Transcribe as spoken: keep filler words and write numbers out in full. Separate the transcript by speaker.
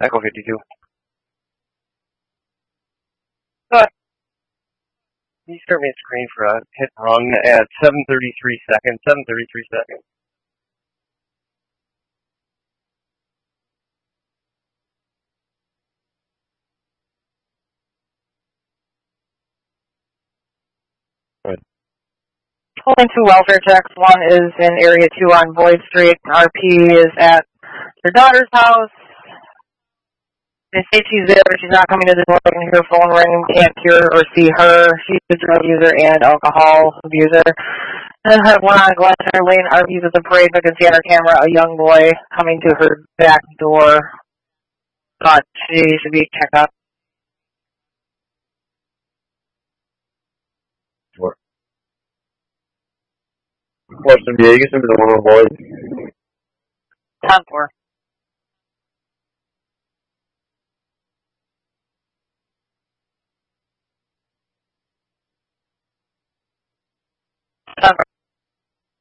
Speaker 1: Echo fifty-two.
Speaker 2: Good.
Speaker 1: Can you start me a screen for a hit and run at seven thirty-three seconds? seven thirty-three seconds. Good.
Speaker 2: Holding two welfare checks. One is in Area two on Boyd Street. R P is at her daughter's house. They say she's there, but she's not coming to the door. I can hear her phone ring, can't hear or see her. She's a drug user and alcohol abuser. And her one on Glasser Lane, R V's at the parade, but can see on her camera a young boy coming to her back door. Thought she should be checked out.
Speaker 1: Four. Question B, get into the one on Boyd.
Speaker 2: ten four. ten